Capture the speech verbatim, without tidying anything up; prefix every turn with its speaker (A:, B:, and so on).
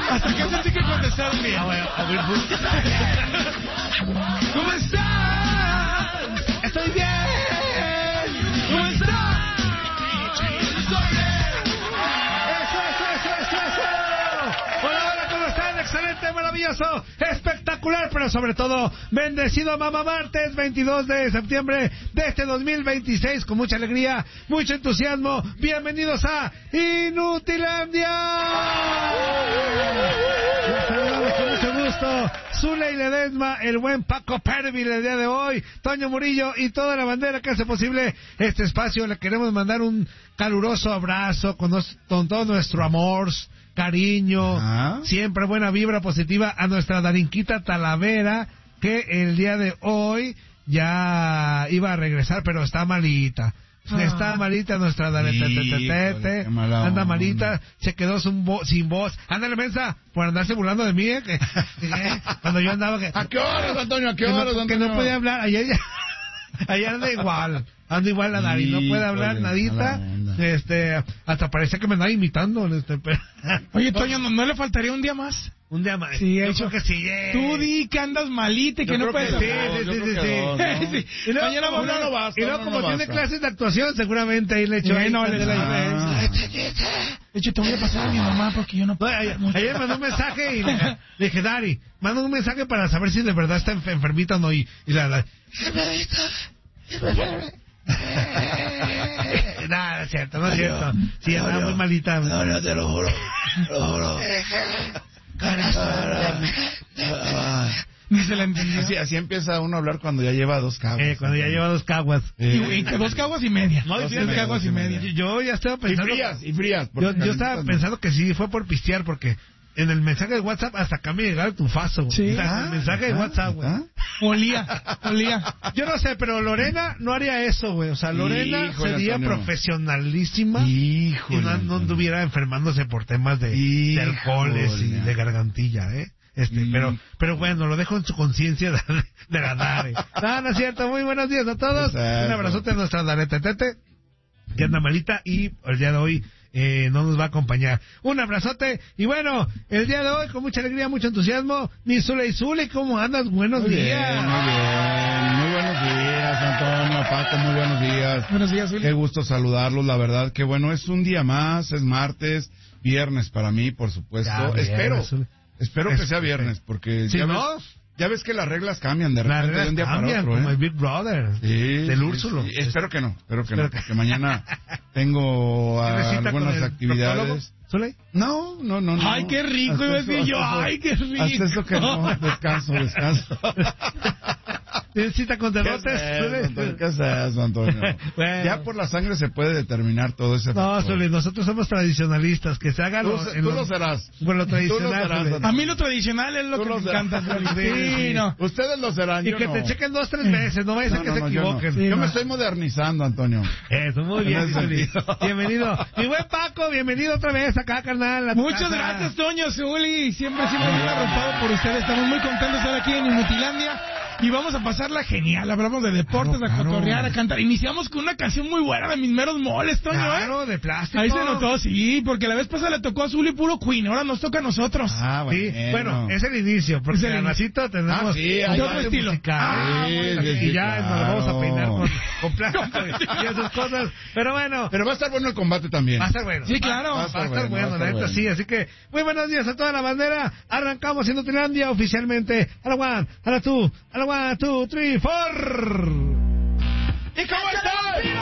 A: Hasta que sentí que contestaron bien.
B: Ah, bueno, a ver, pues. ¿Cómo estás? Estoy bien. ¿Cómo estás? Eso, eso, eso, eso, eso. Hola, hola, ¿cómo están? Excelente, maravilloso, espectacular, pero sobre todo, bendecido Mamá Martes, veintidós de septiembre de este dos mil veintiséis, con mucha alegría, mucho entusiasmo. Bienvenidos a Inutilandia. Los saludamos con mucho gusto, Zule y Ledesma, el buen Paco Pervil el día de hoy, Toño Murillo y toda la bandera que hace posible este espacio. Le queremos mandar un caluroso abrazo con, nos, con todo nuestro amor, cariño, ¿ah? Siempre buena vibra positiva a nuestra Darinquita Talavera, que el día de hoy ya iba a regresar, pero está malita. Ah. Está malita nuestra Darinquita, anda malita, se quedó sin, vo sin voz. Ándale, mensa, por andarse burlando de mí, ¿eh? Que, que, cuando yo andaba... Que,
A: ¿A qué horas, Antonio? ¿A qué
B: que
A: horas,
B: no,
A: Antonio?
B: Que no podía hablar, ayer ya... Ayer anda igual, anda igual la Dari, no puede hablar sí, nadita, este, hasta parece que me andaba imitando, este, pero...
A: Oye, Toño, ¿no, ¿no le faltaría un día más?
B: Un día más.
A: Sí,
B: yo
A: hecho
B: creo que sí. Eh.
A: Tú di que andas malita y que
B: yo
A: no puedes.
B: Sí, sí, sí, sí, sí.
A: ¿no? sí. Y luego,
B: mañana
A: como,
B: no,
A: no basta,
B: y luego
A: no,
B: como
A: no
B: tiene
A: basta.
B: clases de actuación, seguramente ahí le echó.
A: Sí, no,
B: ahí,
A: le
B: ah.
A: De hecho, te voy a pasar a mi mamá porque yo no puedo.
B: No, ayer, ayer mandó un mensaje y le, le dije, Dari, manda un mensaje para saber si de verdad está enfermita o no. Y, y la... la Nada, no es cierto, no es cierto. Sí,
C: no,
B: andaba
C: no,
B: muy malita.
C: No, no, te lo juro, te lo juro.
A: Ni se la entendió.
C: Así, así empieza uno a hablar cuando ya lleva dos caguas.
B: Eh, cuando ya lleva dos caguas.
A: Eh, y, y dos caguas y media.
B: No,
A: dos,
B: dos
A: caguas y media.
B: media. Yo ya estaba pensando...
C: Y frías, y frías.
B: Yo, yo estaba pensando no. que sí fue por pistear, porque... En el mensaje de WhatsApp hasta acá me llegaba el tufazo, güey.
A: Sí.
B: O sea,
A: Ah,
B: el mensaje de WhatsApp, güey.
A: ¿Ah? Olía, olía.
B: Yo no sé, pero Lorena no haría eso, güey. O sea, Lorena Híjole, sería Antonio. profesionalísima.
C: Híjole,
B: y no, no anduviera enfermándose por temas de, de alcoholes y de gargantilla, ¿eh? Este, mm. pero, pero bueno, lo dejo en su conciencia de, de la Dare. No, no es cierto. Muy buenos días a todos. Exacto. Un abrazote a nuestra Daretetete, que anda malita y el día de hoy Eh, no nos va a acompañar. Un abrazote. Y bueno, el día de hoy con mucha alegría, mucho entusiasmo, mi Zule y Zule, ¿cómo andas? Buenos
C: muy
B: días.
C: Bien, muy bien, muy buenos días, Antonio, Paco, muy buenos días.
A: Buenos días, Zule.
C: Qué gusto saludarlos, la verdad que bueno, es un día más, es martes, viernes para mí, por supuesto. Ya, bien, espero, Zule. espero es, que sea viernes, porque
B: si
C: ya
B: no...
C: ves, ya ves que las reglas cambian de repente de un día
B: cambian,
C: para otro,
B: como
C: ¿eh?
B: el Big Brother,
C: sí,
B: del
C: sí,
B: Úrsulo.
C: Sí, espero que no, espero que no, porque mañana tengo algunas actividades.
B: ¿Zule?
C: No, no, no, no.
A: Ay, qué rico, iba a decir yo, ay, qué rico.
C: Hasta eso que no, descanso, descanso.
B: ¿Tienes cita con derrotes?
C: ¿Qué es eso, Antonio? Bueno. Ya por la sangre se puede determinar todo ese
B: No, Zule, nosotros somos tradicionalistas, que se haga
C: Tú,
B: lo,
C: tú
B: lo,
C: lo serás.
B: Bueno, lo tradicional.
C: Lo serás,
A: a mí lo tradicional es lo tú que lo me encanta.
B: Sí, no.
C: Ustedes lo serán,
B: Y
C: yo
B: que
C: no.
B: te chequen dos, tres veces, no vaya a ser que no, no, se equivoquen.
C: Yo, no.
B: Sí,
C: yo
B: no.
C: me estoy modernizando, Antonio.
B: Eso, muy bien, Zuli. Bienvenido. Mi buen Paco, bienvenido otra vez acá, carnal.
A: Muchas casa. gracias, Toño, Zuli. Siempre, siempre muy arropado por ustedes. Estamos muy contentos de estar aquí en Inutilandia. Y vamos a pasarla genial. Hablamos de deportes, claro, a cotorrear, claro. a cantar. Iniciamos con una canción muy buena de Mis Meros Moles, Toño,
B: claro,
A: ¿eh?
B: de plástico.
A: Ahí se notó, sí, porque la vez pasada le tocó a Zuli puro Queen, ahora nos toca a nosotros.
B: Ah, bueno. Sí, bueno, es el inicio, porque en Nacito tenemos
C: ah, sí,
A: otro estilo.
B: Musical, ah,
C: sí,
B: bueno,
C: sí,
B: y
C: sí,
B: ya
C: claro.
B: nos vamos a peinar con, con plástico y esas cosas. Pero bueno.
C: Pero va a estar bueno el combate también.
B: Va a estar bueno.
A: Sí, claro.
B: Va a estar, va a estar bueno, la neta sí. Así que, muy buenos días a toda la bandera. Arrancamos en Inutilandia oficialmente. A la one, a la two, a la one, two, three, four. ¿Y cómo están?